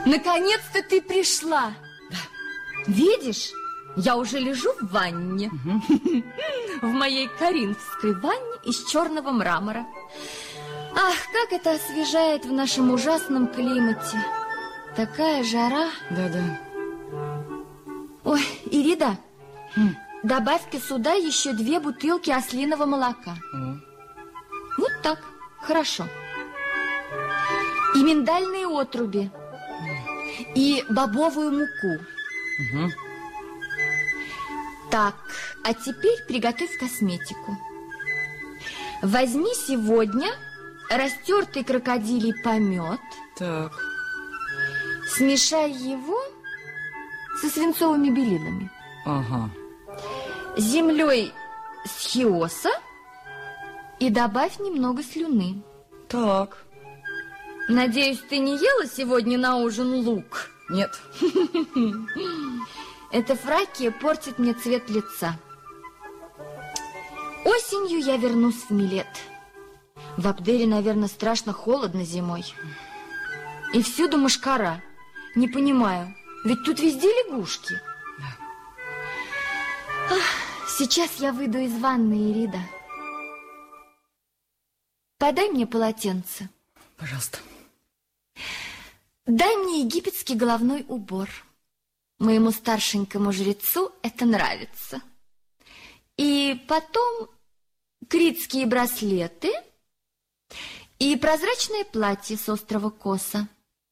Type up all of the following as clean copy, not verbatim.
Наконец-то ты пришла. Да. Видишь, я уже лежу в ванне. В моей коринфской ванне из черного мрамора. Ах, как это освежает в нашем ужасном климате. Такая жара. Да-да. Ой, Ирида, добавь-ка сюда еще 2 бутылки ослиного молока. Вот так, хорошо. И миндальные отруби. И бобовую муку. Так, а теперь приготовь косметику. Возьми сегодня растертый крокодилий помет. Так. Смешай его со свинцовыми белилами. Ага. Землей с хиоса и добавь немного слюны. Так. Надеюсь, ты не ела сегодня на ужин лук? Нет. Эта фракия портит мне цвет лица. Осенью я вернусь в Милет. В Абделе, наверное, страшно холодно зимой. И всюду мошкара. Не понимаю, ведь тут везде лягушки. Ах, сейчас я выйду из ванны, Ирида. Подай мне полотенце. Пожалуйста. Дай мне египетский головной убор. Моему старшенькому жрецу это нравится. И потом критские браслеты и прозрачное платье с острова Коса.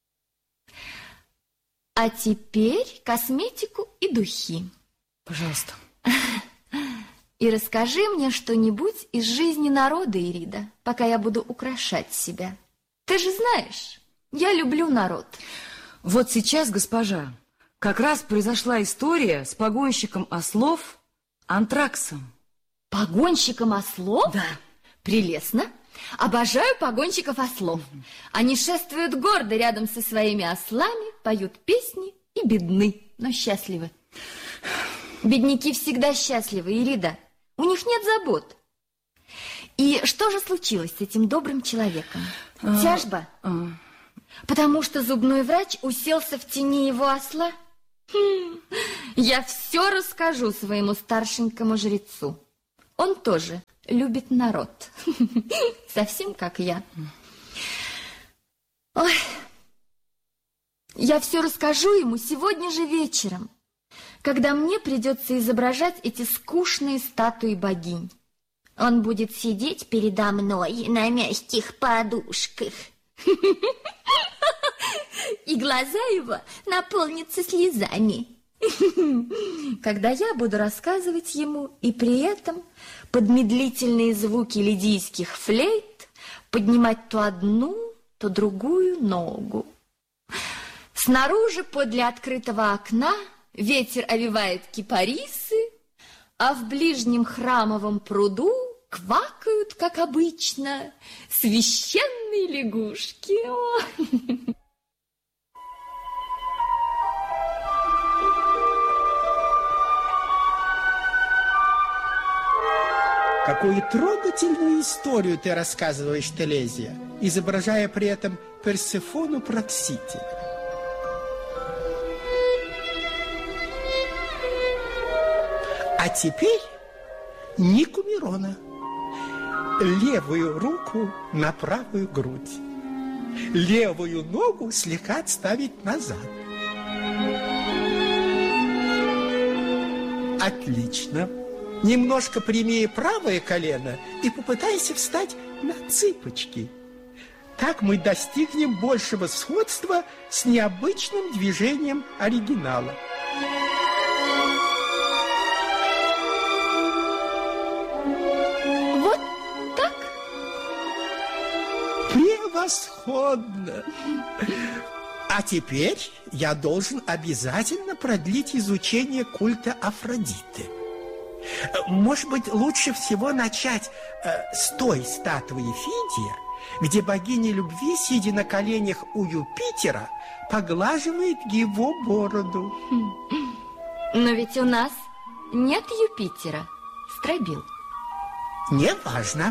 А теперь косметику и духи. Пожалуйста. И расскажи мне что-нибудь из жизни народа, Ирида, пока я буду украшать себя. Ты же знаешь, я люблю народ. Вот сейчас, госпожа, как раз произошла история с погонщиком ослов Антраксом. Погонщиком ослов? Да. Прелестно. Обожаю погонщиков ослов. Они шествуют гордо рядом со своими ослами, поют песни и бедны, но счастливы. Бедняки всегда счастливы, Ирида. У них нет забот. И что же случилось с этим добрым человеком? Тяжба? Потому что зубной врач уселся в тени его осла? Я все расскажу своему старшенькому жрецу. Он тоже любит народ. Совсем как я. Ой. Я все расскажу ему сегодня же вечером, когда мне придется изображать эти скучные статуи богинь. Он будет сидеть передо мной на мягких подушках. И глаза его наполнятся слезами. Когда я буду рассказывать ему, и при этом под медлительные звуки лидийских флейт поднимать то одну, то другую ногу. Снаружи, подле открытого окна, ветер овивает кипарисы, а в ближнем храмовом пруду квакают, как обычно, священные лягушки. Какую трогательную историю ты рассказываешь, Телезия, изображая при этом Персефону Проксителя. А теперь Нику Мирона. Левую руку на правую грудь, левую ногу слегка отставить назад. Отлично. Немножко прямее правое колено и попытайся встать на цыпочки. Так мы достигнем большего сходства с необычным движением оригинала. Вот так? Превосходно! А теперь я должен обязательно продлить изучение культа Афродиты. Может быть, лучше всего начать с той статуи Фидия, где богиня любви, сидя на коленях у Юпитера, поглаживает его бороду. Но ведь у нас нет Юпитера, Стробил. Неважно.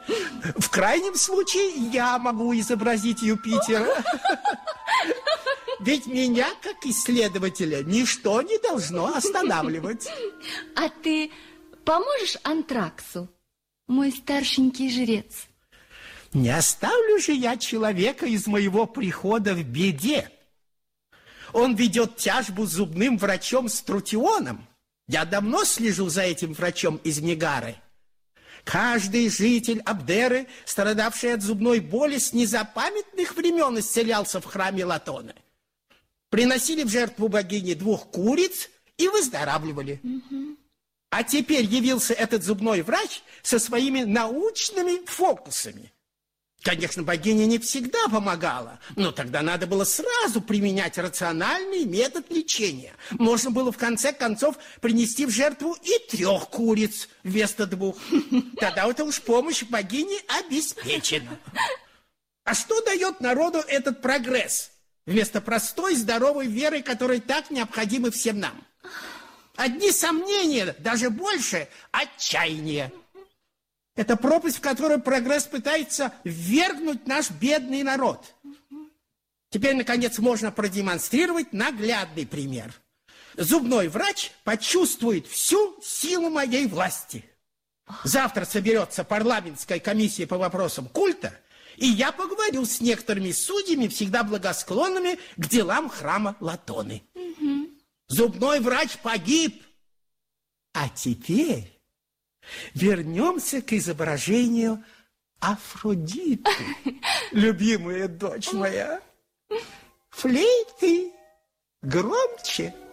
В крайнем случае я могу изобразить Юпитера. Ведь меня, как исследователя, ничто не должно останавливать. А ты поможешь Антраксу, мой старшенький жрец? Не оставлю же я человека из моего прихода в беде. Он ведет тяжбу с зубным врачом Струтионом. Я давно слежу за этим врачом из Мегары. Каждый житель Абдеры, страдавший от зубной боли, с незапамятных времен исцелялся в храме Латоны. Приносили в жертву богине 2 куриц и выздоравливали. А теперь явился этот зубной врач со своими научными фокусами. Конечно, богиня не всегда помогала, но тогда надо было сразу применять рациональный метод лечения. Можно было, в конце концов, принести в жертву и 3 куриц вместо 2. Тогда это уж помощь богини обеспечена. А что дает народу этот прогресс вместо простой, здоровой веры, которая так необходима всем нам? Одни сомнения, даже больше отчаяния. Это пропасть, в которую прогресс пытается ввергнуть наш бедный народ. Теперь, наконец, можно продемонстрировать наглядный пример. Зубной врач почувствует всю силу моей власти. Завтра соберется парламентская комиссия по вопросам культа, и я поговорю с некоторыми судьями, всегда благосклонными к делам храма Латоны. Зубной врач погиб. А теперь вернемся к изображению Афродиты, любимая дочь моя. Флейты громче.